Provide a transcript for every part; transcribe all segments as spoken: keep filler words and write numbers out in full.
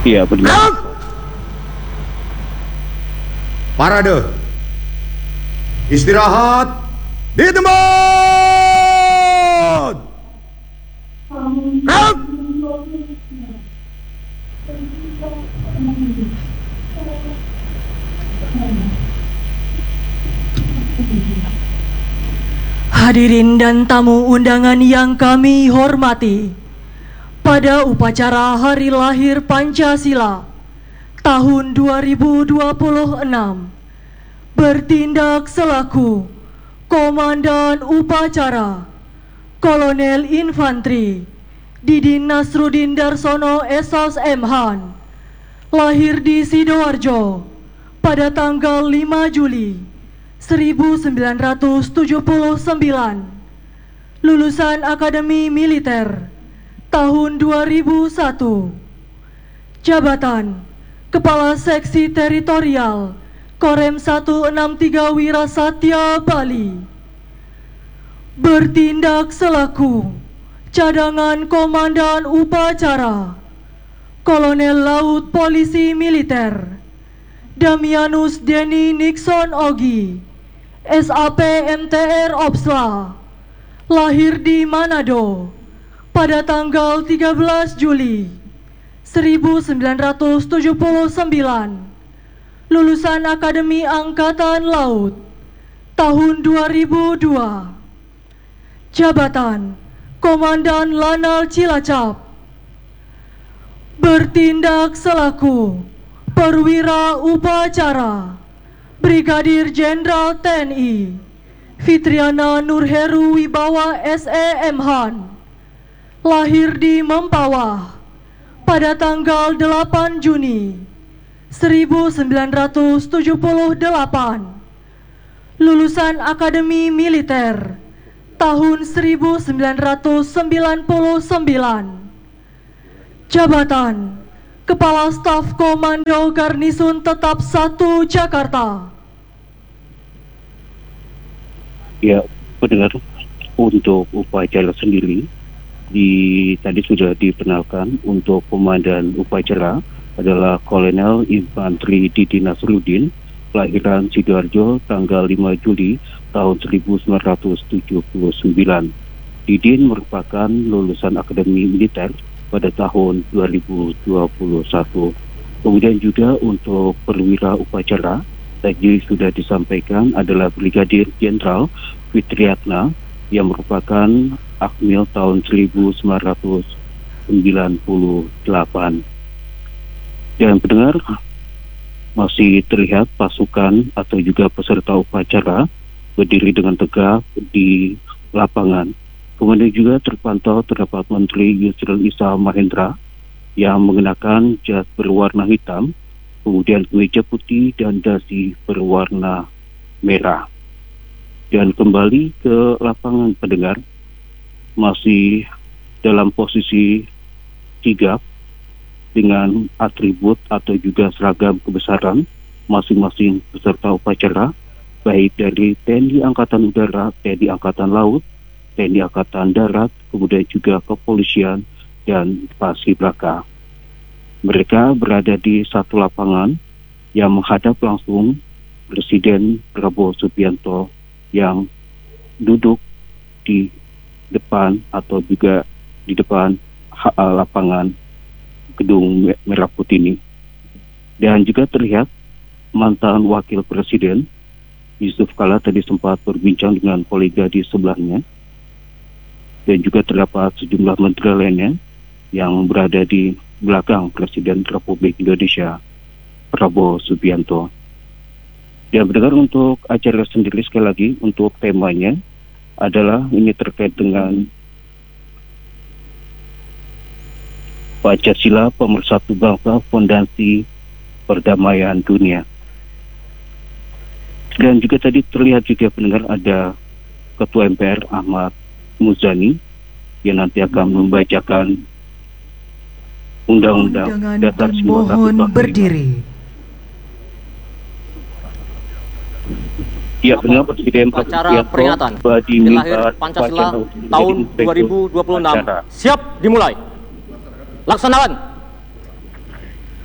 Iya, benar. Parade. Istirahat di tempat. Gerak. Hadirin dan tamu undangan yang kami hormati, pada upacara Hari Lahir Pancasila tahun dua ribu dua puluh enam, bertindak selaku Komandan Upacara Kolonel Infantri Didin Nasruddin Darsono S S M Han, lahir di Sidoarjo pada tanggal lima Juli seribu sembilan ratus tujuh puluh sembilan, lulusan Akademi Militer tahun dua ribu satu, jabatan Kepala Seksi Teritorial Korem seratus enam puluh tiga Wirasatya Bali, bertindak selaku Cadangan Komandan Upacara Kolonel Laut Polisi Militer Damianus Denny Nixon Ogi, S A P M T R Opsla, lahir di Manado pada tanggal tiga belas Juli seribu sembilan ratus tujuh puluh sembilan, lulusan Akademi Angkatan Laut tahun dua ribu dua, jabatan Komandan Lanal Cilacap, bertindak selaku Perwira Upacara Brigadir Jenderal T N I Fitriana Nurheru Wibawa S E M Han, lahir di Mempawah pada tanggal delapan Juni seribu sembilan ratus tujuh puluh delapan, lulusan Akademi Militer tahun seribu sembilan ratus sembilan puluh sembilan, jabatan Kepala Staf Komando Garnisun Tetap satu Jakarta. Ya, pendengar, untuk upacara sendiri di tadi sudah diperkenalkan. Untuk komandan upacara adalah Kolonel Infantri Didin Nasruddin, kelahiran Sidoarjo tanggal lima Juli tahun seribu sembilan ratus tujuh puluh sembilan. Didin merupakan lulusan Akademi Militer pada tahun dua ribu dua puluh satu. Kemudian juga untuk perwira upacara tadi sudah disampaikan adalah Brigadir Jenderal Fitriana yang merupakan Akmil tahun seribu sembilan ratus sembilan puluh delapan. Dan pendengar, masih terlihat pasukan atau juga peserta upacara berdiri dengan tegak di lapangan. Kemudian juga terpantau terdapat Menteri Yusril Iza Mahendra yang mengenakan jas berwarna hitam, kemudian kemeja putih dan dasi berwarna merah. Dan kembali ke lapangan pendengar, masih dalam posisi sigap dengan atribut atau juga seragam kebesaran masing-masing peserta upacara, baik dari T N I Angkatan Udara, T N I Angkatan Laut, T N I Angkatan Darat, kemudian juga kepolisian dan Paskibraka. Mereka berada di satu lapangan yang menghadap langsung Presiden Prabowo Subianto yang duduk di depan atau juga di depan lapangan gedung merah putih ini. Dan juga terlihat mantan Wakil Presiden Yusuf Kala tadi sempat berbincang dengan kolega di sebelahnya. Dan juga terdapat sejumlah menteri lainnya yang berada di belakang Presiden Republik Indonesia Prabowo Subianto. Dan mendengar untuk acara sendiri sekali lagi untuk temanya adalah ini terkait dengan Pancasila Pemersatu Bangsa, Fondasi Perdamaian Dunia. Dan juga tadi terlihat juga pendengar ada Ketua M P R Ahmad Muzani yang nanti akan membacakan Undang-Undang Dasar seribu sembilan ratus empat puluh lima. Berdiri. Ya, benar Presiden acara peringatan Hari Lahir Pancasila tahun dua ribu dua puluh enam siap dimulai. Laksanakan.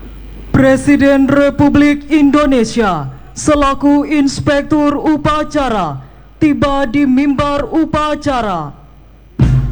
Presiden Republik Indonesia selaku Inspektur Upacara tiba di mimbar upacara